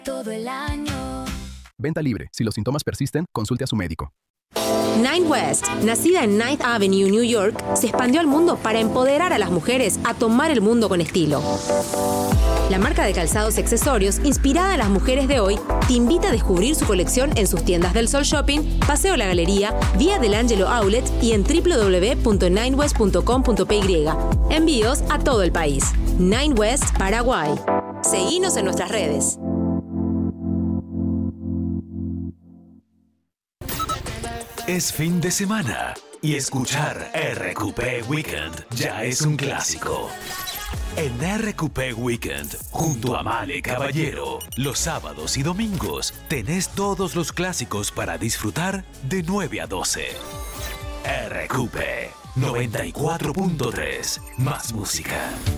todo el año. Venta libre. Si los síntomas persisten, consulte a su médico. Nine West, nacida en Ninth Avenue, New York, se expandió al mundo para empoderar a las mujeres a tomar el mundo con estilo. La marca de calzados y accesorios, inspirada en las mujeres de hoy, te invita a descubrir su colección en sus tiendas del Sol Shopping, Paseo La Galería, Vía del Ángelo Outlet y en www.ninewest.com.py. Envíos a todo el país. Nine West, Paraguay. Seguinos en nuestras redes. Es fin de semana y escuchar RQP Weekend ya es un clásico. En RQP Weekend, junto a Male Caballero, los sábados y domingos, tenés todos los clásicos para disfrutar de 9 a 12. RQP 94.3, más música.